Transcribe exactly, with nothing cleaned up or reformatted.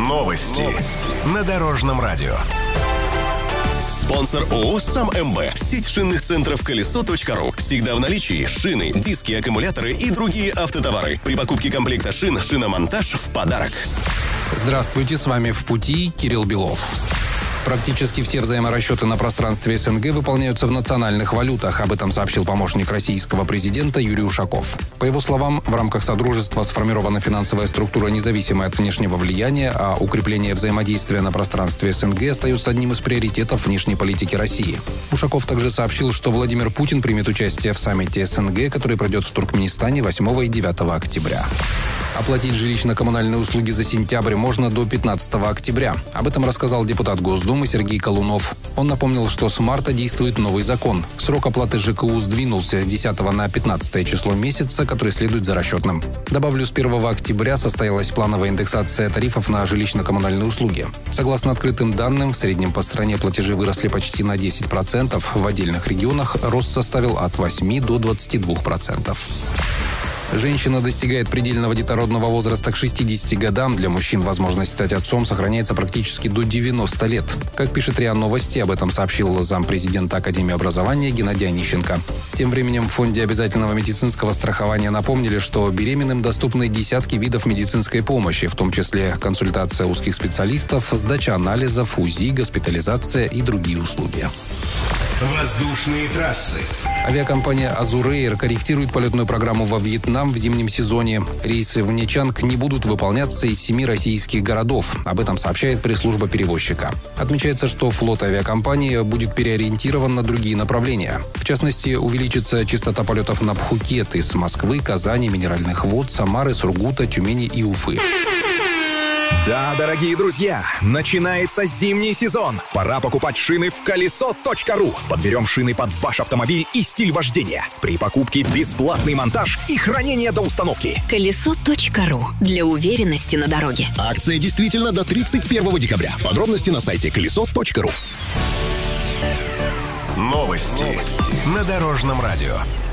Новости на Дорожном радио. Спонсор ООО «Сам МБ». Сеть шинных центров колесо точка ру. Всегда в наличии шины, диски, аккумуляторы и другие автотовары. При покупке комплекта шин шиномонтаж в подарок. Здравствуйте, с вами «В пути» Кирилл Белов. Практически все взаиморасчеты на пространстве СНГ выполняются в национальных валютах. Об этом сообщил помощник российского президента Юрий Ушаков. По его словам, в рамках Содружества сформирована финансовая структура, независимая от внешнего влияния, а укрепление взаимодействия на пространстве СНГ остается одним из приоритетов внешней политики России. Ушаков также сообщил, что Владимир Путин примет участие в саммите СНГ, который пройдет в Туркменистане восьмого и девятого октября. Оплатить жилищно-коммунальные услуги за сентябрь можно до пятнадцатого октября. Об этом рассказал депутат Госдумы Сергей Колунов. Он напомнил, что с марта действует новый закон. Срок оплаты ЖКУ сдвинулся с десятого на пятнадцатое число месяца, который следует за расчетным. Добавлю, с первого октября состоялась плановая индексация тарифов на жилищно-коммунальные услуги. Согласно открытым данным, в среднем по стране платежи выросли почти на десять процентов. В отдельных регионах рост составил от восьми до двадцати двух процентов. Женщина достигает предельного детородного возраста к шестидесяти годам. Для мужчин возможность стать отцом сохраняется практически до девяноста лет. Как пишет РИА Новости, об этом сообщил зампрезидента Академии образования Геннадий Онищенко. Тем временем в Фонде обязательного медицинского страхования напомнили, что беременным доступны десятки видов медицинской помощи, в том числе консультация узких специалистов, сдача анализов, УЗИ, госпитализация и другие услуги. Воздушные трассы. Авиакомпания «Азур-Эйр» корректирует полетную программу во Вьетнам в зимнем сезоне. Рейсы в Нячанг не будут выполняться из семи российских городов. Об этом сообщает пресс-служба перевозчика. Отмечается, что флот авиакомпании будет переориентирован на другие направления. В частности, увеличится частота полетов на Пхукет из Москвы, Казани, Минеральных вод, Самары, Сургута, Тюмени и Уфы. Да, дорогие друзья, начинается зимний сезон. Пора покупать шины в колесо точка ру. Подберем шины под ваш автомобиль и стиль вождения. При покупке бесплатный монтаж и хранение до установки. колесо точка ру. Для уверенности на дороге. Акция действительно до тридцать первого декабря. Подробности на сайте колесо точка ру. Новости на Дорожном радио.